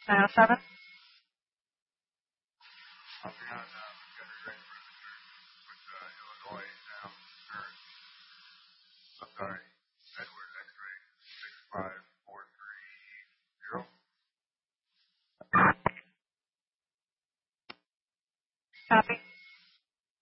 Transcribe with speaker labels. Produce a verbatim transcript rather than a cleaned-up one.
Speaker 1: nine oh seven.
Speaker 2: Sorry, Edward X-ray six five four three zero.
Speaker 1: Copy.